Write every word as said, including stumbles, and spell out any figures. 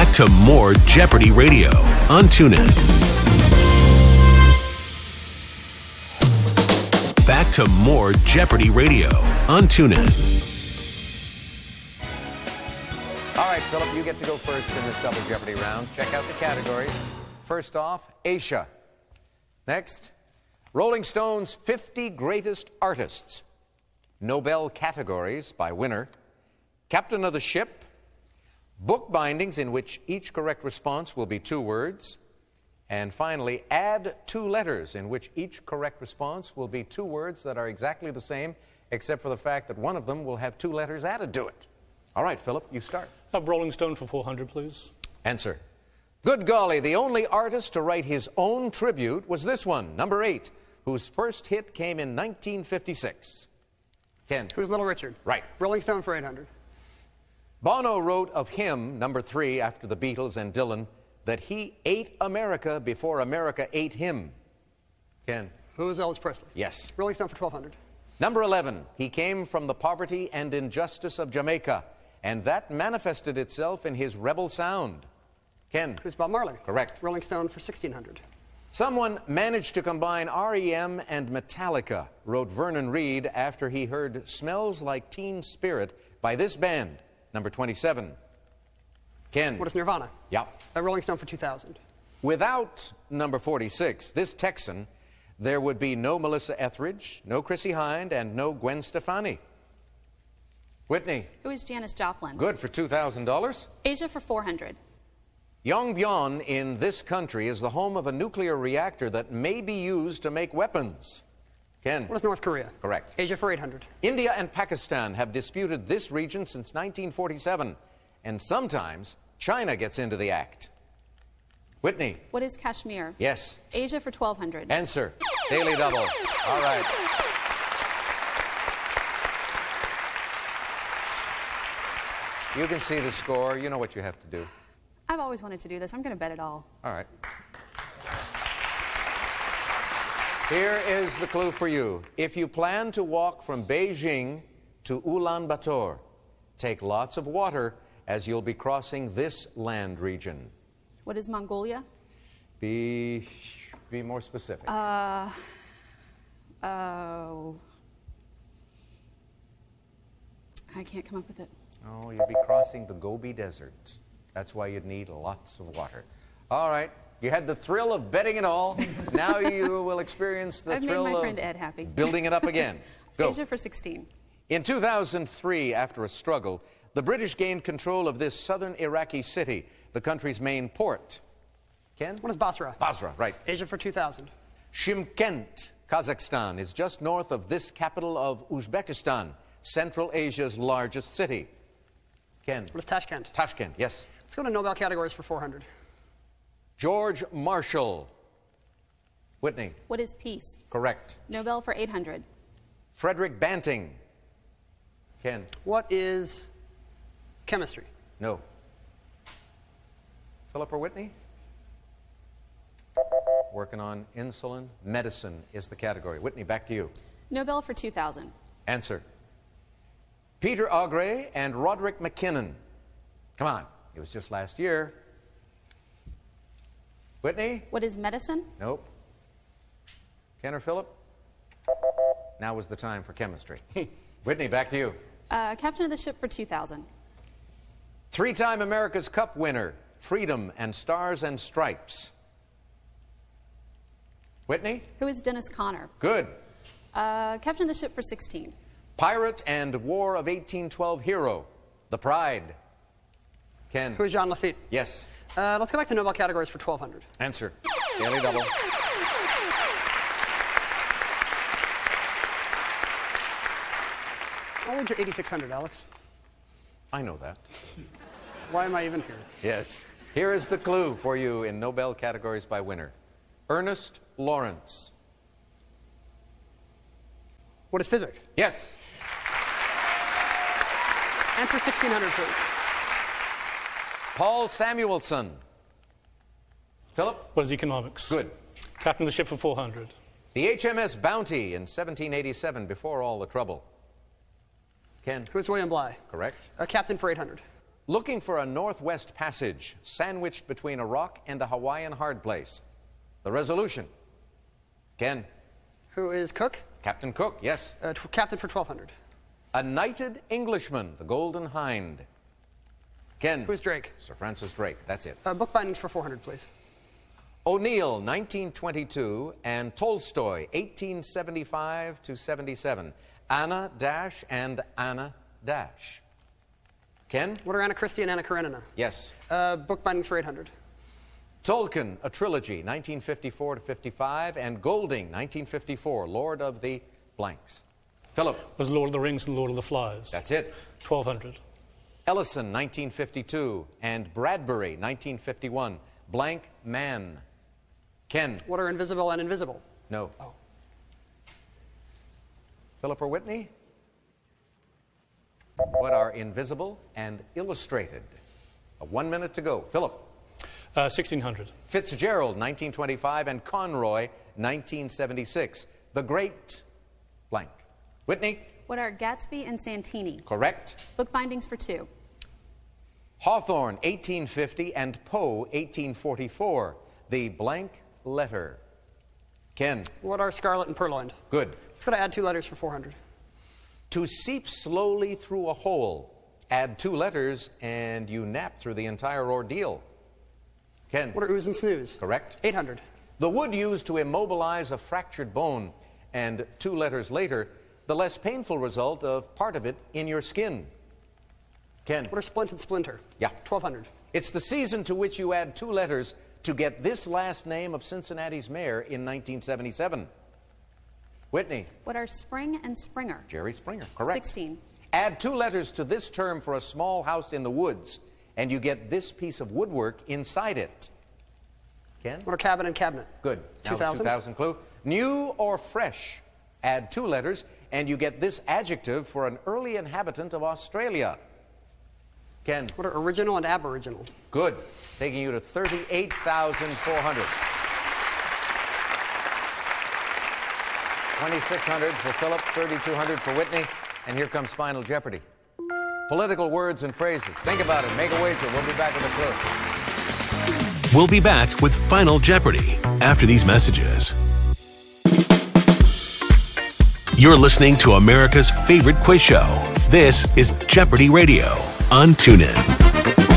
Back to more Jeopardy Radio on TuneIn. Back to more Jeopardy Radio on TuneIn. All right, Philip, you get to go first in this double Jeopardy round. Check out the categories. First off, Asia. Next, Rolling Stone's fifty greatest artists. Nobel categories by winner. Captain of the ship. Book bindings in which each correct response will be two words. And finally, add two letters in which each correct response will be two words that are exactly the same, except for the fact that one of them will have two letters added to it. All right, Philip, you start. Have Rolling Stone for four hundred, please. Answer. Good golly, the only artist to write his own tribute was this one, number eight, whose first hit came in nineteen fifty-six. Ken. Who's Little Richard? Right. Rolling Stone for eight hundred. Bono wrote of him, number three, after the Beatles and Dylan, that he ate America before America ate him. Ken. Who's Elvis Presley? Yes. Rolling Stone for twelve hundred. Number eleven, he came from the poverty and injustice of Jamaica, and that manifested itself in his rebel sound. Ken. Who's Bob Marley? Correct. Rolling Stone for sixteen hundred. Someone managed to combine R E M and Metallica, wrote Vernon Reid after he heard Smells Like Teen Spirit by this band. Number twenty-seven. Ken. What is Nirvana? Yeah. Uh, Rolling Stone for two thousand. Without number forty-six, this Texan, there would be no Melissa Etheridge, no Chrissie Hynde, and no Gwen Stefani. Whitney. Who is Janis Joplin? Good for two thousand dollars. Asia for four hundred. Yongbyon in this country is the home of a nuclear reactor that may be used to make weapons. Ken. What is North Korea? Correct. Asia for eight hundred. India and Pakistan have disputed this region since nineteen forty-seven, and sometimes China gets into the act. Whitney. What is Kashmir? Yes. Asia for twelve hundred. Answer. Daily double. All right. You can see the score. You know what you have to do. I've always wanted to do this. I'm going to bet it all. All right. Here is the clue for you. If you plan to walk from Beijing to Ulaanbaatar, take lots of water as you'll be crossing this land region. What is Mongolia? Be, be more specific. Uh, oh. I can't come up with it. Oh, you'll be crossing the Gobi Desert. That's why you'd need lots of water. All right. You had the thrill of betting it all. Now you will experience the I've thrill made my of friend Ed happy. building it up again. Go. Asia for sixteen. In two thousand three, after a struggle, the British gained control of this southern Iraqi city, the country's main port. Ken? What is Basra? Basra, right. Asia for two thousand. Shymkent, Kazakhstan, is just north of this capital of Uzbekistan, Central Asia's largest city. Ken? What is Tashkent? Tashkent, yes. Let's go to Nobel categories for four hundred. George Marshall. Whitney? What is peace? Correct. Nobel for eight hundred. Frederick Banting. Ken? What is chemistry? No. Philip or Whitney? Working on insulin. Medicine is the category. Whitney, back to you. Nobel for two thousand. Answer. Peter Agre and Roderick McKinnon. Come on. It was just last year. Whitney? What is medicine? Nope. Ken or Philip? Now was the time for chemistry. Whitney, back to you. Uh, captain of the ship for two thousand. Three-time America's Cup winner, Freedom and Stars and Stripes. Whitney? Who is Dennis Conner? Good. Uh, captain of the ship for sixteen. Pirate and War of eighteen twelve hero, The Pride. Ken? Who is Jean Lafitte? Yes. Uh, let's go back to Nobel categories for twelve hundred. Answer. Daily double. I'll wager eighty-six hundred, Alex. I know that. Why am I even here? Yes. Here is the clue for you in Nobel categories by winner. Ernest Lawrence. What is physics? Yes. Answer sixteen hundred, please. Paul Samuelson. Philip? What is economics? Good. Captain of the ship for four hundred. The H M S Bounty in seventeen eighty-seven, before all the trouble. Ken? Who is William Bligh? Correct. A captain for eight hundred. Looking for a northwest passage sandwiched between a rock and a Hawaiian hard place. The resolution. Ken. Who is Cook? Captain Cook, yes. Uh, t- captain for twelve hundred. A knighted Englishman, the Golden Hind. Ken. Who's Drake? Sir Francis Drake, that's it. Uh, book bindings for four hundred, please. O'Neill, nineteen twenty-two, and Tolstoy, eighteen seventy-five to seventy-seven. Anna Dash and Anna Dash. Ken? What are Anna Christie and Anna Karenina? Yes. Uh, book bindings for eight hundred. Tolkien, a trilogy, nineteen fifty-four to fifty-five, and Golding, nineteen fifty-four, Lord of the Blanks. Philip. Was Lord of the Rings and Lord of the Flies. That's it. twelve hundred. Ellison, nineteen fifty-two, and Bradbury, nineteen fifty-one, Blank Man. Ken. What are invisible and invisible? No. Oh. Philip or Whitney? What are invisible and illustrated? Uh, one minute to go. Philip. Uh, sixteen hundred. Fitzgerald, nineteen twenty-five, and Conroy, nineteen seventy-six. The Great Blank. Whitney? What are Gatsby and Santini? Correct. Book bindings for two. Hawthorne, eighteen fifty, and Poe, eighteen forty-four. The Blank Letter. Ken? What are Scarlet and Purloined? Good. Let's go to add two letters for four hundred. To seep slowly through a hole. Add two letters and you nap through the entire ordeal. Ken? What are ooze and snooze? Correct. eight hundred. The wood used to immobilize a fractured bone, and two letters later, the less painful result of part of it in your skin. Ken? What are splint and splinter? Yeah. twelve hundred. It's the season to which you add two letters to get this last name of Cincinnati's mayor in nineteen seventy-seven. Whitney? What are Spring and Springer? Jerry Springer, correct. sixteen. Add two letters to this term for a small house in the woods, and you get this piece of woodwork inside it. Ken? What are cabin and cabinet? Good. Now the two thousand. two thousand clue. New or fresh. Add two letters, and you get this adjective for an early inhabitant of Australia. Ken? What are original and aboriginal? Good. Taking you to thirty-eight thousand four hundred. twenty-six hundred for Philip, thirty-two hundred for Whitney, and here comes Final Jeopardy. Political words and phrases. Think about it. Make a wager. We'll be back with a clue. We'll be back with Final Jeopardy after these messages. You're listening to America's favorite quiz show. This is Jeopardy Radio on TuneIn.